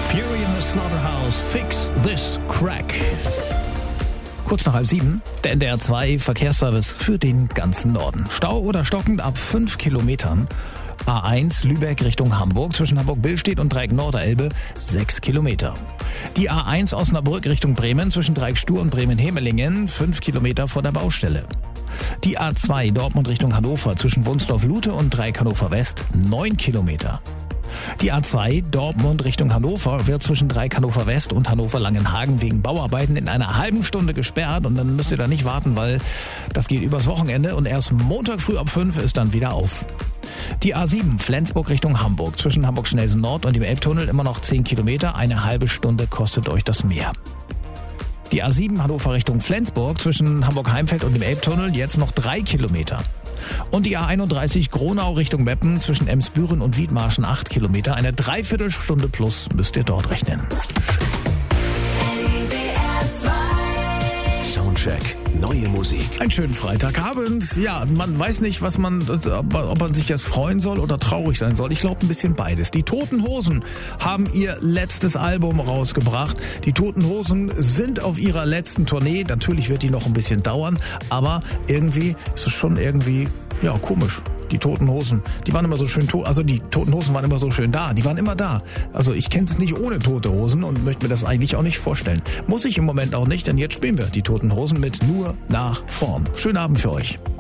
Fury in the Slaughterhouse, Fix This Crack. Kurz nach 6:30, der NDR 2 Verkehrsservice für den ganzen Norden. Stau oder stockend ab 5 Kilometern. A1 Lübeck Richtung Hamburg zwischen Hamburg-Billstedt und Dreieck Norderelbe 6 Kilometer. Die A1 Osnabrück Richtung Bremen zwischen Dreieck Stur und Bremen-Hemelingen 5 Kilometer vor der Baustelle. Die A2 Dortmund Richtung Hannover zwischen Wunsdorf-Lute und Dreieck Hannover West 9 Kilometer. Die A2 Dortmund Richtung Hannover wird zwischen Dreieck Hannover West und Hannover Langenhagen wegen Bauarbeiten in einer halben Stunde gesperrt und dann müsst ihr da nicht warten, weil das geht übers Wochenende und erst Montag früh ab 5 ist dann wieder auf. Die A7 Flensburg Richtung Hamburg zwischen Hamburg-Schnelsen Nord und dem Elbtunnel immer noch 10 Kilometer, eine halbe Stunde kostet euch das mehr. Die A7 Hannover Richtung Flensburg zwischen Hamburg-Heimfeld und dem Elbtunnel jetzt noch 3 Kilometer. Und die A31 Gronau Richtung Meppen zwischen Emsbüren und Wiedmarschen 8 Kilometer. Eine Dreiviertelstunde plus müsst ihr dort rechnen. Soundcheck. Neue Musik. Einen schönen Freitagabend. Ja, man weiß nicht, ob man sich jetzt freuen soll oder traurig sein soll. Ich glaube ein bisschen beides. Die Toten Hosen haben ihr letztes Album rausgebracht. Die Toten Hosen sind auf ihrer letzten Tournee. Natürlich wird die noch ein bisschen dauern, aber irgendwie ist es schon komisch. Die Toten Hosen, die waren immer so schön die Toten Hosen waren immer so schön da. Die waren immer da. Also ich kenne es nicht ohne Tote Hosen und möchte mir das eigentlich auch nicht vorstellen. Muss ich im Moment auch nicht, denn jetzt spielen wir die Toten Hosen mit Nur nach vorn. Schönen Abend für euch.